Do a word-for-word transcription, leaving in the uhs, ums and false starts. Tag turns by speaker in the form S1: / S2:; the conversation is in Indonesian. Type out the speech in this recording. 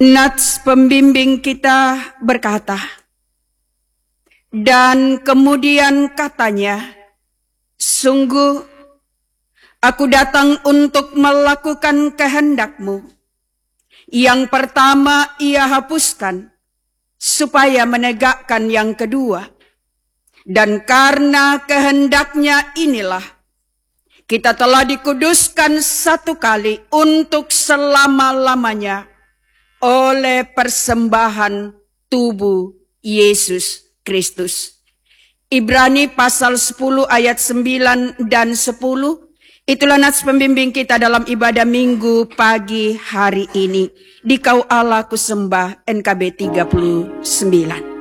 S1: Nats pembimbing kita berkata, dan kemudian katanya, sungguh aku datang untuk melakukan kehendak-Mu. Yang pertama ia hapuskan, supaya menegakkan yang kedua. Dan karena kehendaknya inilah, kita telah dikuduskan satu kali untuk selama-lamanya oleh persembahan tubuh Yesus Kristus. Ibrani pasal sepuluh ayat sembilan dan sepuluh. Itulah nats pembimbing kita dalam ibadah minggu pagi hari ini. Dikau Allah ku sembah N K B tiga puluh sembilan.